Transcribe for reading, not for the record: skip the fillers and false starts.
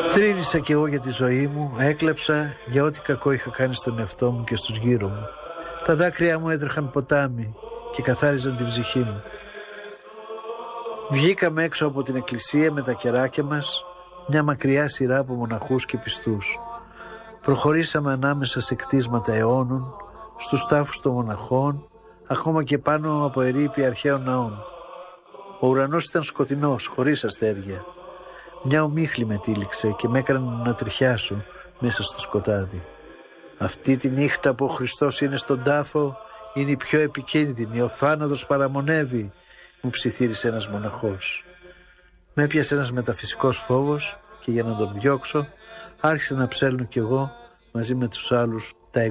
Θρήνησα κι εγώ για τη ζωή μου, έκλαψα για ό,τι κακό είχα κάνει στον εαυτό μου και στους γύρω μου. Τα δάκρυά μου έτρεχαν ποτάμι και καθάριζαν την ψυχή μου. Βγήκαμε έξω από την εκκλησία με τα κεράκια μας, μια μακριά σειρά από μοναχούς και πιστούς. Προχωρήσαμε ανάμεσα σε κτίσματα αιώνων, στους τάφους των μοναχών, ακόμα και πάνω από ερείπια αρχαίων ναών. Ο ουρανός ήταν σκοτεινός, χωρίς αστέρια. Μια ομίχλη με τύλιξε και με έκανε να τριχιάσω μέσα στο σκοτάδι. Αυτή τη νύχτα που ο Χριστός είναι στον τάφο είναι η πιο επικίνδυνη, ο θάνατος παραμονεύει, μου ψιθύρισε ένας μοναχός. Με έπιασε ένας μεταφυσικός φόβος και για να τον διώξω άρχισα να ψέλνω κι εγώ μαζί με τους άλλους